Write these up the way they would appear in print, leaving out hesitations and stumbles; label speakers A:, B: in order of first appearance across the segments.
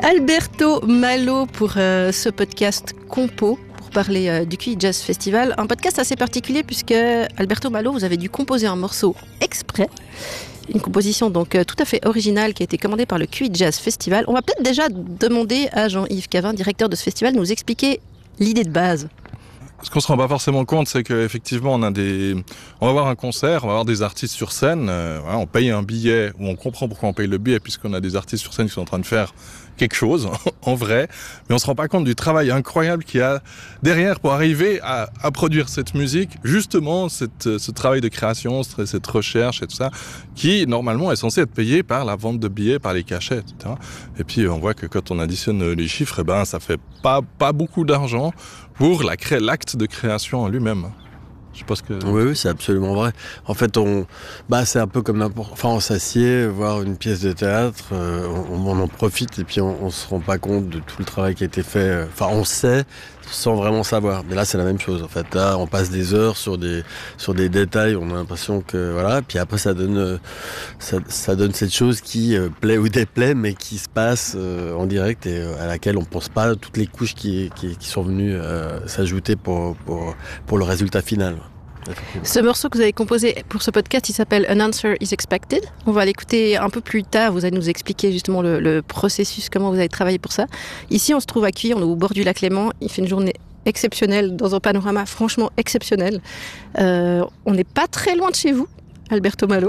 A: Alberto Malo pour ce podcast Compo, pour parler du QI Jazz Festival. Un podcast assez particulier puisque Alberto Malo, vous avez dû composer un morceau exprès. Une composition donc tout à fait originale qui a été commandée par le QI Jazz Festival. On va peut-être déjà demander à Jean-Yves Cavin, directeur de ce festival, de nous expliquer l'idée de base.
B: Ce qu'on se rend pas forcément compte, c'est qu'effectivement, on va avoir un concert, on va avoir des artistes sur scène, on paye un billet, ou on comprend pourquoi on paye le billet, puisqu'on a des artistes sur scène qui sont en train de faire quelque chose, en vrai, mais on se rend pas compte du travail incroyable qu'il y a derrière pour arriver à produire cette musique, justement, ce travail de création, cette recherche et tout ça, qui, normalement, est censé être payé par la vente de billets, par les cachets, etc. Et puis, on voit que quand on additionne les chiffres, ça fait pas beaucoup d'argent pour l'acte de création en lui-même. Je pense que...
C: Oui, c'est absolument vrai. En fait, c'est un peu comme n'importe... Enfin, on s'assied, voir une pièce de théâtre, on en profite et puis on se rend pas compte de tout le travail qui a été fait. Enfin, on sait sans vraiment savoir. Mais là, c'est la même chose. En fait, là, on passe des heures sur des détails. On a l'impression que voilà. Puis après, ça donne cette chose qui plaît ou déplaît, mais qui se passe en direct et à laquelle on pense pas toutes les couches qui sont venues s'ajouter pour le résultat final.
A: Ce morceau que vous avez composé pour ce podcast, il s'appelle An Answer is Expected. On va l'écouter un peu plus tard. Vous allez nous expliquer justement le processus, comment vous avez travaillé pour ça. Ici, on se trouve à Cuy, on est au bord du lac Léman. Il fait une journée exceptionnelle, dans un panorama franchement exceptionnel. On n'est pas très loin de chez vous, Alberto Malo.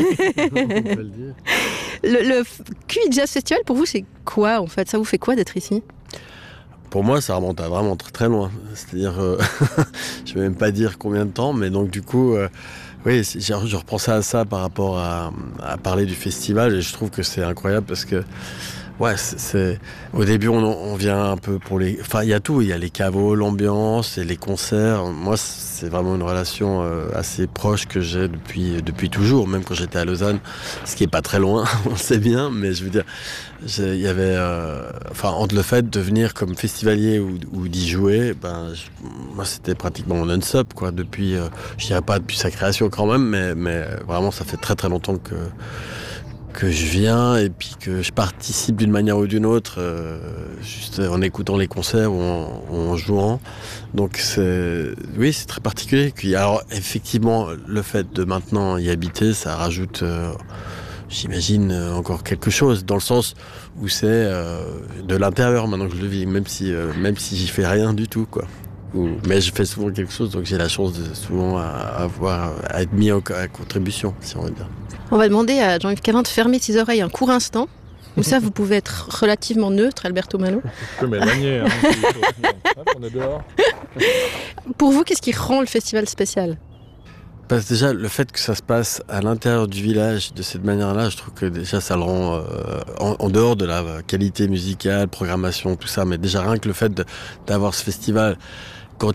A: Le Cuy Jazz Festival, pour vous, c'est quoi en fait ? Ça vous fait quoi d'être ici ?
C: Pour moi, ça remonte à vraiment très très loin. C'est-à-dire, je ne vais même pas dire combien de temps, mais donc du coup, oui, je repensais à ça par rapport à parler du festival et je trouve que c'est incroyable parce que, ouais, au début, on vient un peu pour les... Enfin, il y a tout, il y a les caveaux, l'ambiance et les concerts. Moi, c'est vraiment une relation assez proche que j'ai depuis toujours, même quand j'étais à Lausanne, ce qui est pas très loin, on le sait bien, mais je veux dire... Il y avait, entre le fait de venir comme festivalier ou d'y jouer, moi c'était pratiquement non-stop, quoi. Depuis, je dirais pas depuis sa création quand même, mais vraiment ça fait très très longtemps que je viens et puis que je participe d'une manière ou d'une autre, juste en écoutant les concerts ou en jouant. Donc c'est très particulier. Alors effectivement, le fait de maintenant y habiter, ça rajoute... J'imagine encore quelque chose, dans le sens où c'est de l'intérieur maintenant que je le vis, même si j'y fais rien du tout, quoi. Mais je fais souvent quelque chose, donc j'ai la chance de souvent à être mis à contribution, si on veut dire.
A: On va demander à Jean-Yves Cavin de fermer ses oreilles un court instant. Comme ça, vous pouvez être relativement neutre, Alberto Malo.
B: Je peux m'éloigner. On est dehors.
A: Pour vous, qu'est-ce qui rend le festival spécial ?
C: Parce que déjà, le fait que ça se passe à l'intérieur du village de cette manière-là, je trouve que déjà ça le rend en dehors de la qualité musicale, programmation, tout ça, mais déjà rien que le fait d'avoir ce festival quand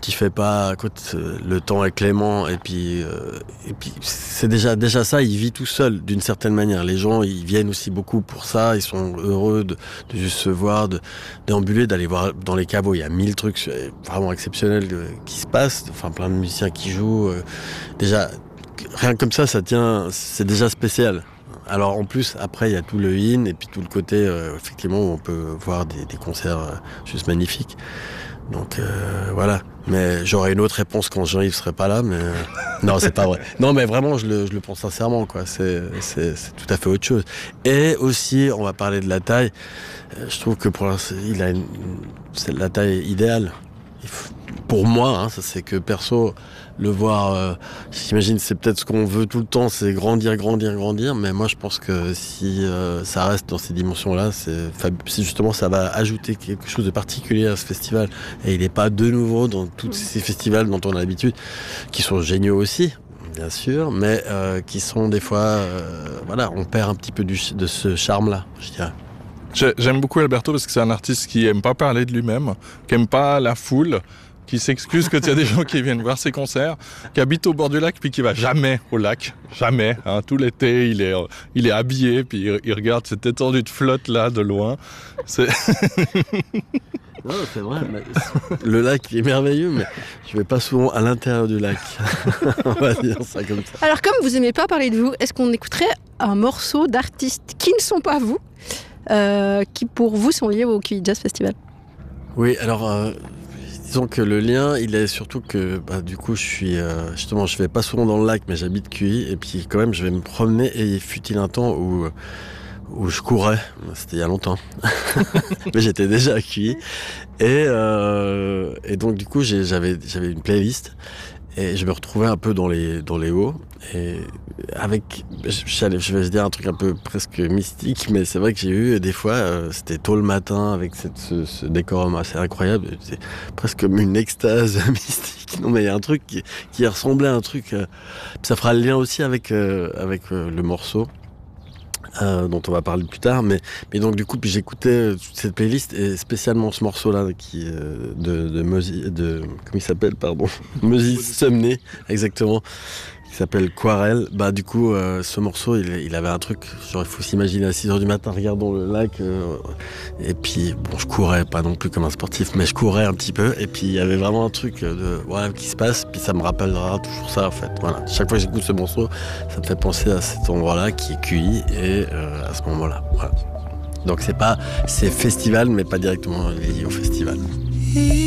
C: le temps est clément et puis c'est déjà ça, il vit tout seul d'une certaine manière. Les gens, ils viennent aussi beaucoup pour ça, ils sont heureux de juste se voir, de déambuler, d'aller voir dans les caveaux. Il y a 1000 trucs vraiment exceptionnels qui se passent, enfin plein de musiciens qui jouent. Déjà, rien que comme ça c'est déjà spécial. Alors en plus, après, il y a tout le in et puis tout le côté, effectivement, où on peut voir des concerts juste magnifiques. Donc voilà. Mais j'aurais une autre réponse quand Jean-Yves serait pas là, mais non, c'est pas vrai. Non, mais vraiment, je le pense sincèrement, quoi. C'est tout à fait autre chose. Et aussi, on va parler de la taille. Je trouve que pour l'instant, c'est la taille idéale. Pour moi, ça c'est que perso, le voir, j'imagine c'est peut-être ce qu'on veut tout le temps, c'est grandir, mais moi je pense que si ça reste dans ces dimensions-là, c'est justement ça va ajouter quelque chose de particulier à ce festival, et il n'est pas de nouveau dans tous ces festivals dont on a l'habitude, qui sont géniaux aussi, bien sûr, mais qui sont des fois, on perd un petit peu de ce charme-là, je dirais.
B: J'aime beaucoup Alberto parce que c'est un artiste qui aime pas parler de lui-même, qui aime pas la foule, qui s'excuse quand il y a des gens qui viennent voir ses concerts, qui habite au bord du lac puis qui va jamais au lac, jamais. Tout l'été, il est habillé puis il regarde cette étendue de flotte là de loin.
C: Non, c'est vrai. Mais le lac est merveilleux, mais je vais pas souvent à l'intérieur du lac. On va dire ça comme ça.
A: Alors, comme vous aimez pas parler de vous, est-ce qu'on écouterait un morceau d'artistes qui ne sont pas vous ? qui pour vous sont liés au QI Jazz Festival.
C: Oui, alors disons que le lien, il est surtout que du coup, je suis justement, je vais pas souvent dans le lac, mais j'habite QI, et puis quand même, je vais me promener. Et il fut-il un temps où je courais, c'était il y a longtemps, mais j'étais déjà à QI, et donc du coup, j'avais une playlist. Et je me retrouvais un peu dans les hauts. Et avec, je vais dire un truc un peu presque mystique, mais c'est vrai que j'ai eu des fois, c'était tôt le matin avec ce décorum assez incroyable. C'est presque comme une extase mystique. Non, mais il y a un truc qui ressemblait à un truc. Ça fera le lien aussi avec le morceau. Dont on va parler plus tard, mais donc du coup j'écoutais cette playlist et spécialement ce morceau-là qui de comment il s'appelle, pardon, Moses Sumney, exactement, qui s'appelle Quarel. Du coup ce morceau il avait un truc, genre il faut s'imaginer à 6h du matin regardant le lac, et puis bon, je courais pas non plus comme un sportif, mais je courais un petit peu, et puis il y avait vraiment un truc qui se passe, puis ça me rappellera toujours ça en fait. Voilà, chaque fois que j'écoute ce morceau, ça me fait penser à cet endroit-là qui est QI, et à ce moment-là. Voilà. Donc c'est festival, mais pas directement lié au festival.